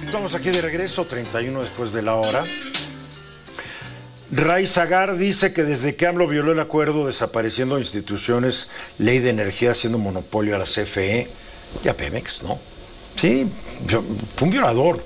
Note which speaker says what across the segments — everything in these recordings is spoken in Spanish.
Speaker 1: Estamos aquí de regreso, 31 después de la hora. Ray Zagar dice que desde que AMLO violó el acuerdo desapareciendo instituciones, ley de energía, haciendo monopolio a la CFE y a Pemex, ¿no? Sí, fue un violador.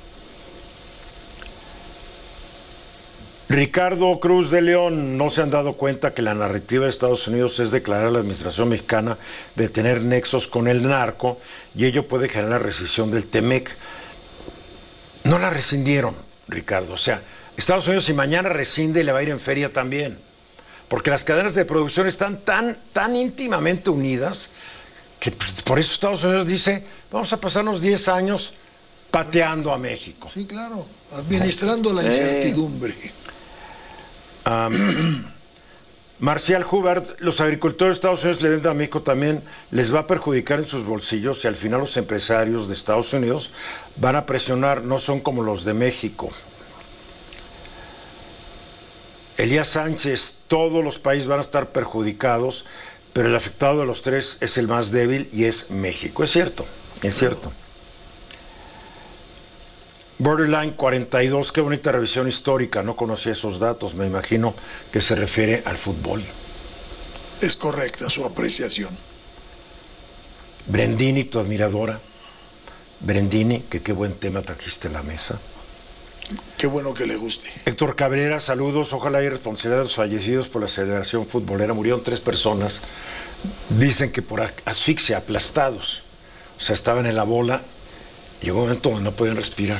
Speaker 1: Ricardo Cruz de León, no se han dado cuenta que la narrativa de Estados Unidos es declarar a la administración mexicana de tener nexos con el narco y ello puede generar la rescisión del TEMEC. No la rescindieron, Ricardo. O sea, Estados Unidos si mañana rescinde le va a ir en feria también. Porque las cadenas de producción están tan íntimamente unidas que por eso Estados Unidos dice, vamos a pasarnos 10 años pateando a México.
Speaker 2: Sí, claro, administrando la incertidumbre.
Speaker 1: Marcial Hubert, los agricultores de Estados Unidos le venden a México también, les va a perjudicar en sus bolsillos y al final los empresarios de Estados Unidos van a presionar, no son como los de México. Elías Sánchez, todos los países van a estar perjudicados, pero el afectado de los tres es el más débil y es México. Es cierto, es cierto. Borderline 42, qué bonita revisión histórica, no conocía esos datos, me imagino que se refiere al fútbol.
Speaker 2: Es correcta su apreciación.
Speaker 1: Brendini, tu admiradora. Brendini, que qué buen tema trajiste a la mesa.
Speaker 2: Qué bueno que le guste.
Speaker 1: Héctor Cabrera, saludos, ojalá haya responsabilidad de los fallecidos por la Federación Futbolera. Murieron 3 personas, dicen que por asfixia, aplastados. O sea, estaban en la bola, llegó un momento donde no podían respirar.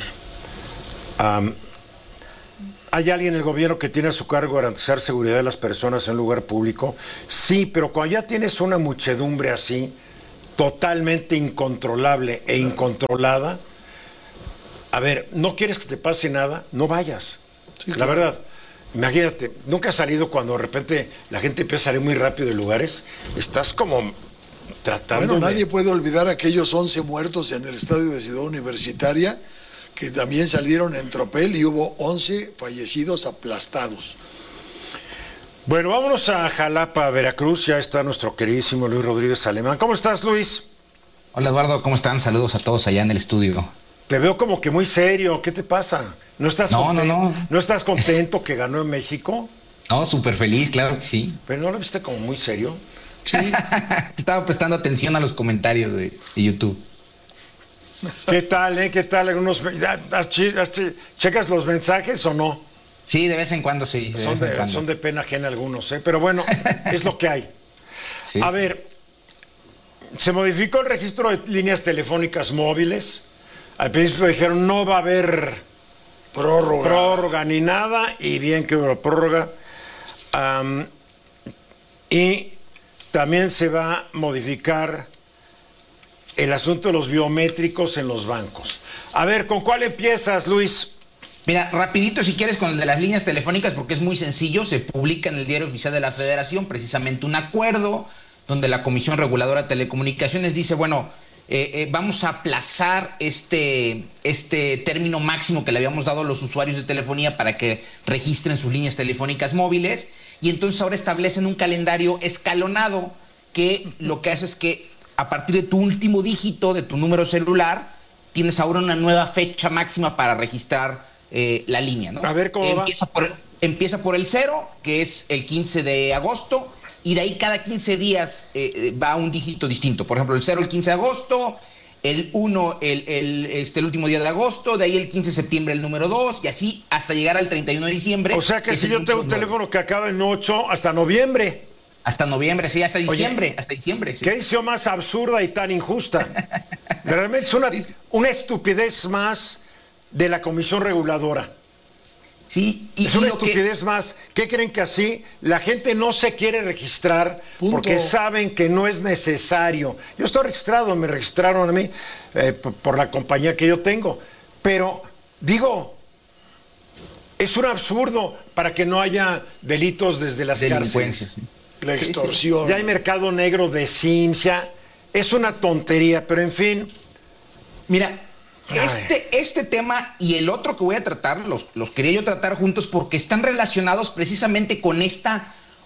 Speaker 1: ¿Hay alguien en el gobierno que tiene a su cargo garantizar seguridad de las personas en un lugar público? Sí, pero cuando ya tienes una muchedumbre así, totalmente incontrolable e incontrolada, a ver, ¿no quieres que te pase nada? No vayas. Sí, claro. La verdad, imagínate, nunca has salido cuando de repente la gente empieza a salir muy rápido de lugares, estás como tratando
Speaker 2: Bueno, nadie puede olvidar aquellos 11 muertos en el estadio de Ciudad Universitaria, que también salieron en tropel y hubo 11 fallecidos aplastados.
Speaker 1: Bueno, vámonos a Jalapa, Veracruz. Ya está nuestro queridísimo Luis Rodríguez Alemán. ¿Cómo estás, Luis?
Speaker 3: Hola, Eduardo, ¿cómo están? Saludos a todos allá en el estudio.
Speaker 1: Te veo como que muy serio. ¿Qué te pasa? ¿No estás contento? ¿No estás contento que ganó en México?
Speaker 3: No, súper feliz, claro que sí.
Speaker 1: ¿Pero no lo viste como muy serio?
Speaker 2: Sí.
Speaker 3: Estaba prestando atención a los comentarios de YouTube.
Speaker 1: ¿Qué tal, ¿Qué tal? ¿Checas los mensajes o no?
Speaker 3: Sí, de vez en cuando sí.
Speaker 1: Son de pena ajena algunos, pero bueno, es lo que hay.
Speaker 3: Sí.
Speaker 1: A ver, se modificó el registro de líneas telefónicas móviles. Al principio dijeron no va a haber prórroga ni nada, y bien que hubo prórroga. Y también se va a modificar el asunto de los biométricos en los bancos. A ver, ¿con cuál empiezas, Luis?
Speaker 3: Mira, rapidito si quieres con el de las líneas telefónicas, porque es muy sencillo. Se publica en el Diario Oficial de la Federación precisamente un acuerdo donde la Comisión Reguladora de Telecomunicaciones dice, bueno, vamos a aplazar este término máximo que le habíamos dado a los usuarios de telefonía para que registren sus líneas telefónicas móviles, y entonces ahora establecen un calendario escalonado que lo que hace es que a partir de tu último dígito de tu número celular tienes ahora una nueva fecha máxima para registrar la línea, ¿no?
Speaker 1: A ver cómo
Speaker 3: empieza por el 0, que es el 15 de agosto, y de ahí cada 15 días va un dígito distinto. Por ejemplo, el 0 el 15 de agosto, el 1 el último día de agosto, de ahí el 15 de septiembre el número 2, y así hasta llegar al 31 de diciembre.
Speaker 1: O sea que si yo tengo un teléfono que acaba en 8, hasta noviembre.
Speaker 3: Hasta noviembre, sí, hasta diciembre.
Speaker 1: Oye,
Speaker 3: hasta diciembre, sí.
Speaker 1: ¿Qué edición más absurda y tan injusta? Realmente es una estupidez más de la Comisión Reguladora.
Speaker 3: Sí,
Speaker 1: es una estupidez más. ¿Qué creen que así la gente no se quiere registrar? Punto. Porque saben que no es necesario? Yo estoy registrado, me registraron a mí por la compañía que yo tengo. Pero, digo, es un absurdo para que no haya delitos desde las cárceles.
Speaker 3: Sí.
Speaker 2: La extorsión.
Speaker 1: Sí. Ya hay mercado negro de Sims, ya es una tontería, pero en fin.
Speaker 3: Mira, este tema y el otro que voy a tratar, los quería yo tratar juntos porque están relacionados precisamente con esta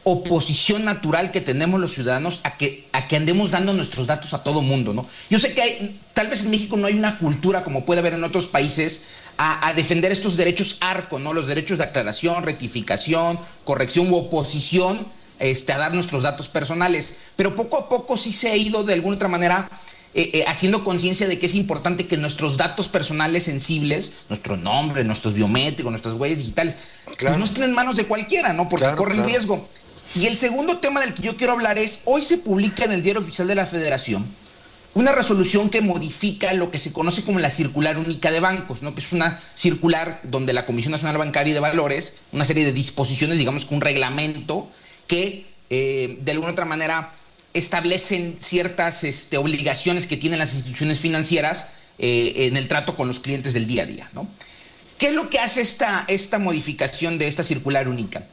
Speaker 3: oposición natural que tenemos los ciudadanos a que andemos dando nuestros datos a todo mundo, ¿no? Yo sé que tal vez en México no hay una cultura como puede haber en otros países a defender estos derechos ARCO, ¿no? Los derechos de aclaración, rectificación, corrección u oposición a dar nuestros datos personales. Pero poco a poco sí se ha ido de alguna otra manera haciendo conciencia de que es importante que nuestros datos personales sensibles, nuestro nombre, nuestros biométricos, nuestras huellas digitales, pues no estén en manos de cualquiera, ¿no? Porque corren riesgo. Y el segundo tema del que yo quiero hablar es, hoy se publica en el Diario Oficial de la Federación una resolución que modifica lo que se conoce como la Circular Única de Bancos, ¿no? Que es una circular donde la Comisión Nacional Bancaria y de Valores, una serie de disposiciones, digamos que un reglamento que de alguna otra manera establecen ciertas obligaciones que tienen las instituciones financieras en el trato con los clientes del día a día, ¿no? ¿Qué es lo que hace esta modificación de esta circular única?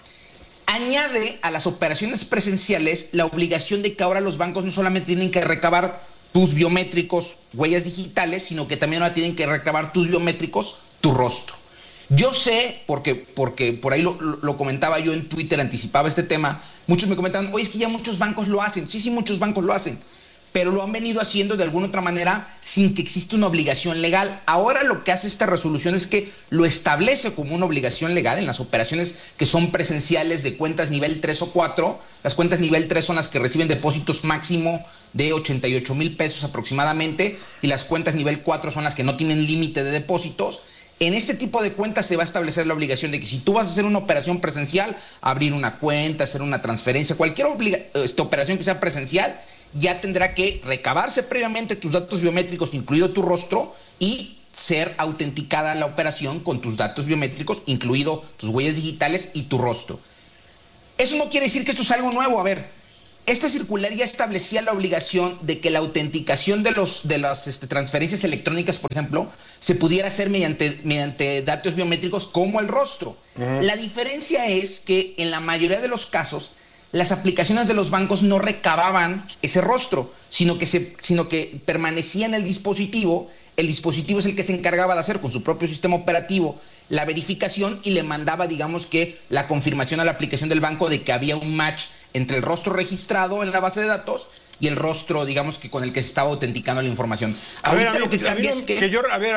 Speaker 3: Añade a las operaciones presenciales la obligación de que ahora los bancos no solamente tienen que recabar tus biométricos, huellas digitales, sino que también ahora tienen que recabar tus biométricos, tu rostro. Yo sé, porque por ahí lo comentaba yo en Twitter, anticipaba este tema, muchos me comentaban, oye, es que ya muchos bancos lo hacen. Sí, muchos bancos lo hacen, pero lo han venido haciendo de alguna otra manera sin que exista una obligación legal. Ahora lo que hace esta resolución es que lo establece como una obligación legal en las operaciones que son presenciales de cuentas nivel 3 o 4. Las cuentas nivel 3 son las que reciben depósitos máximo de 88,000 pesos aproximadamente, y las cuentas nivel 4 son las que no tienen límite de depósitos. En este tipo de cuentas se va a establecer la obligación de que si tú vas a hacer una operación presencial, abrir una cuenta, hacer una transferencia, cualquier operación que sea presencial, ya tendrá que recabarse previamente tus datos biométricos, incluido tu rostro, y ser autenticada la operación con tus datos biométricos, incluido tus huellas digitales y tu rostro. Eso no quiere decir que esto es algo nuevo. A ver, esta circular ya establecía la obligación de que la autenticación de las transferencias electrónicas, por ejemplo, se pudiera hacer mediante datos biométricos como el rostro. La diferencia es que en la mayoría de los casos las aplicaciones de los bancos no recababan ese rostro, sino que permanecía en el dispositivo. El dispositivo es el que se encargaba de hacer con su propio sistema operativo la verificación y le mandaba, digamos que, la confirmación a la aplicación del banco de que había un match entre el rostro registrado en la base de datos y el rostro, digamos que con el que se estaba autenticando la información.
Speaker 1: A ver, lo que cambia es que...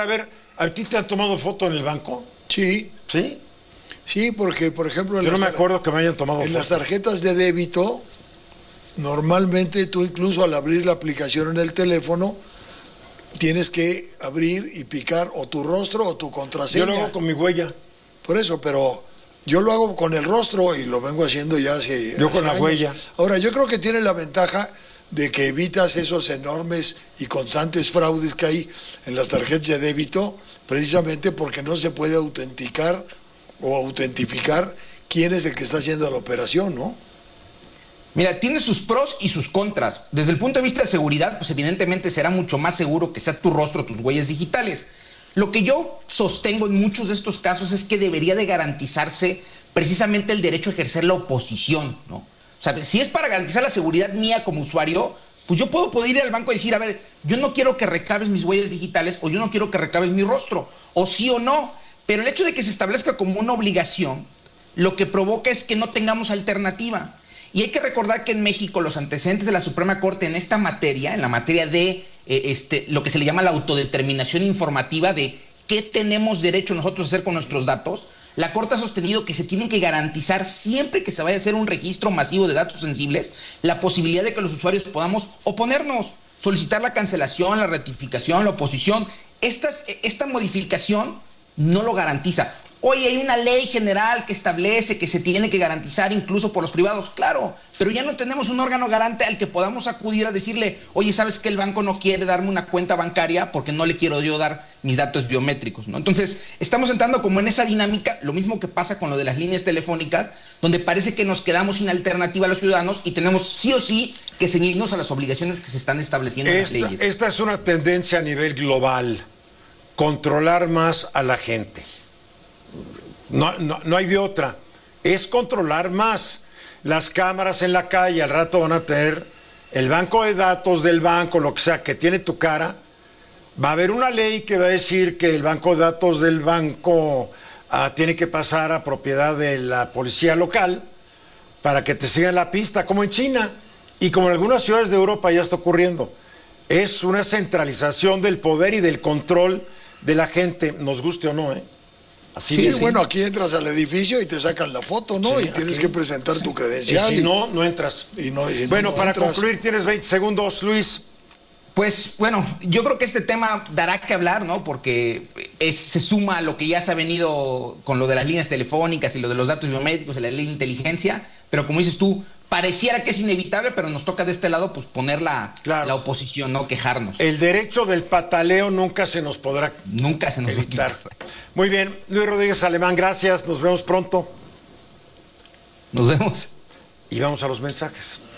Speaker 1: ¿a ti te han tomado foto en el banco?
Speaker 2: Sí.
Speaker 1: ¿Sí?
Speaker 2: Sí, porque, por ejemplo...
Speaker 1: Yo no me acuerdo que me hayan tomado foto.
Speaker 2: En las tarjetas de débito, normalmente tú incluso al abrir la aplicación en el teléfono, tienes que abrir y picar o tu rostro o tu contraseña.
Speaker 1: Yo lo hago con mi huella.
Speaker 2: Por eso, pero yo lo hago con el rostro y lo vengo haciendo ya hace
Speaker 1: con la
Speaker 2: años.
Speaker 1: huella.
Speaker 2: Ahora, yo creo que tiene la ventaja de que evitas esos enormes y constantes fraudes que hay en las tarjetas de débito, precisamente porque no se puede autenticar o autentificar quién es el que está haciendo la operación, ¿no?
Speaker 3: Mira, tiene sus pros y sus contras. Desde el punto de vista de seguridad, pues evidentemente será mucho más seguro que sea tu rostro, tus huellas digitales. Lo que yo sostengo en muchos de estos casos es que debería de garantizarse precisamente el derecho a ejercer la oposición, ¿no? O sea, si es para garantizar la seguridad mía como usuario, pues yo puedo ir al banco y decir, a ver, yo no quiero que recabes mis huellas digitales, o yo no quiero que recabes mi rostro, o sí o no. Pero el hecho de que se establezca como una obligación, lo que provoca es que no tengamos alternativa. Y hay que recordar que en México los antecedentes de la Suprema Corte en esta materia, en la materia de lo que se le llama la autodeterminación informativa de qué tenemos derecho nosotros a hacer con nuestros datos, la Corte ha sostenido que se tienen que garantizar siempre que se vaya a hacer un registro masivo de datos sensibles la posibilidad de que los usuarios podamos oponernos, solicitar la cancelación, la rectificación, la oposición. Esta modificación no lo garantiza. Hoy hay una ley general que establece que se tiene que garantizar incluso por los privados, claro, pero ya no tenemos un órgano garante al que podamos acudir a decirle, oye, ¿sabes que el banco no quiere darme una cuenta bancaria porque no le quiero yo dar mis datos biométricos, ¿no? Entonces, estamos entrando como en esa dinámica, lo mismo que pasa con lo de las líneas telefónicas, donde parece que nos quedamos sin alternativa a los ciudadanos y tenemos sí o sí que ceñirnos a las obligaciones que se están estableciendo en las leyes.
Speaker 1: Esta es una tendencia a nivel global, controlar más a la gente. No hay de otra. Es controlar más. Las cámaras en la calle al rato van a tener el banco de datos del banco, lo que sea, que tiene tu cara. Va a haber una ley que va a decir que el banco de datos del banco tiene que pasar a propiedad de la policía local, para que te sigan la pista, como en China y como en algunas ciudades de Europa ya está ocurriendo. Es una centralización del poder y del control de la gente, nos guste o no, ¿eh? Así
Speaker 2: Sí,
Speaker 1: es.
Speaker 2: bueno, aquí entras al edificio y te sacan la foto, ¿no?
Speaker 1: Sí,
Speaker 2: y tienes
Speaker 1: aquí.
Speaker 2: que presentar tu
Speaker 1: Y
Speaker 2: credencial.
Speaker 1: si no, no entras. Bueno,
Speaker 2: no
Speaker 1: para
Speaker 2: entras.
Speaker 1: concluir, tienes 20 segundos, Luis.
Speaker 3: Pues bueno, yo creo que este tema dará que hablar, ¿no? Porque se suma a lo que ya se ha venido con lo de las líneas telefónicas y lo de los datos biométricos y la ley de inteligencia, pero como dices tú, pareciera que es inevitable, pero nos toca de este lado pues poner la oposición, ¿no? Quejarnos.
Speaker 1: El derecho del pataleo nunca se nos podrá
Speaker 3: Nunca se nos va a
Speaker 1: evitar.
Speaker 3: quitar.
Speaker 1: Muy bien, Luis Rodríguez Alemán, gracias, nos vemos pronto.
Speaker 3: Nos vemos.
Speaker 1: Y vamos a los mensajes.